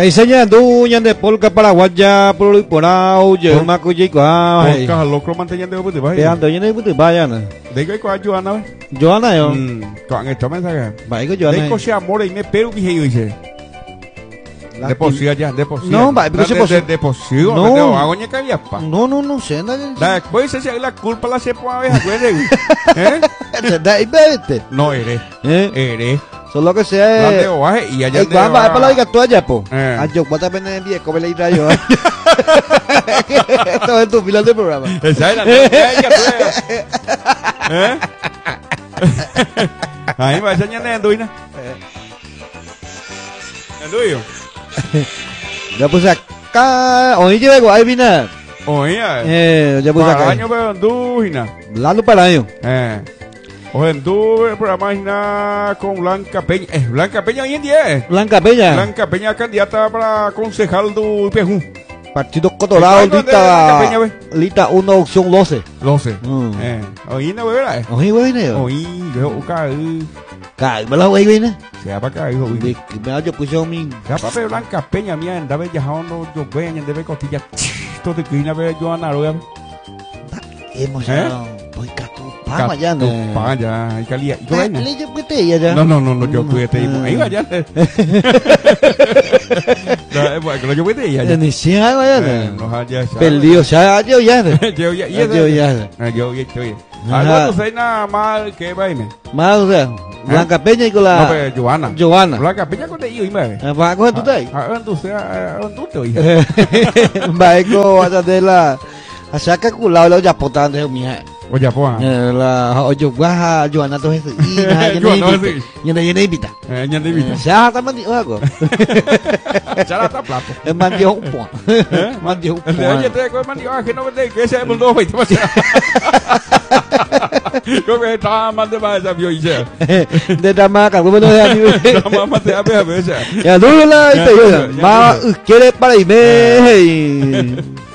Enseña tú, de polka paraguaya, por yo me cuyi qua. Polka lokro manteñan de puti Te ando lleno de puti vaya na. De que qua Joana. Joana yo. Con esto me saca. Vai ko Joana. De ko se amor y me pero que yo dice. De posía ya, de posía. No, vai, porque se posía. De posía, no. No, hago ni que pa. No sé nada. Después se la culpa la se puede ver, acuérdate. Se da y vete. No eres. Eres. Solo que sea. La de oaje y allá de. Va para la diga tú allá, po. Ah, yo cuántas veces bien come la yo. Esto es tu final de programa. Esa era ahí va a enseñar a Enduina. Enduyo. Ya puse acá. Hoy llevo ahí vine. Oye. Ya puse acá. Año pero Enduina. Lalo para año. O Endu el programa con Blanca Peña. Blanca Peña hoy en día. Blanca Peña. Blanca Peña candidata para concejal do Pejú. Partido Cotorado, lista 1 opción 12. 12. Hoy no ¿verdad? Hoy viene. Hoy veo Kai, me la voy viene. Se va para acá, hijo. Me yo puse mi. Ya para Blanca Peña mía, andaba viajando yo peña de costilla. Todo de que ver yo anaroya. Hemos ya. Voy cato. Vamos allá, no. Vaya, hay calidad. No, yo cuídate. Ahí vaya. No, yo cuídate ya. Ni si hay vaya. Perdido, ya, yo ya. Yo ya. Algo no sé nada mal que vaime. Más, o sea, Blanca Peña y con la. No, pero Joana. Blanca Peña con te iba. Va a coger tú ahí. Tú te oye. Va a coger de la. Así que culado ya potando de mi hija. Oye, pues. La oye, guaja, Joana, todo eso. Y no invita. Ya está mandando algo. Ya está plato. Es mandando un po. Mandando un po. Oye, te coge mandando que no me que ese es el 2 20 más. Yo que estaba más de más esa violencia. De tamaca, como no es amigo. Más de a veces. Ya no la quiere para irme.